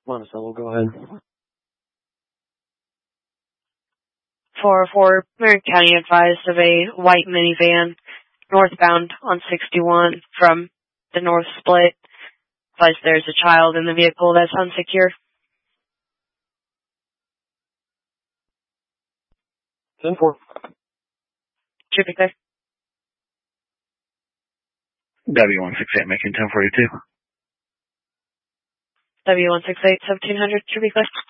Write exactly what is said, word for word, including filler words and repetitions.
Monticello, go ahead. four oh four, Marion County advised of a white minivan northbound on sixty-one from the north split. Advised there's a child in the vehicle that's unsecure. ten four. Should be clear. W one six eight making ten forty-two. W one six eight, seventeen hundred, should be clear.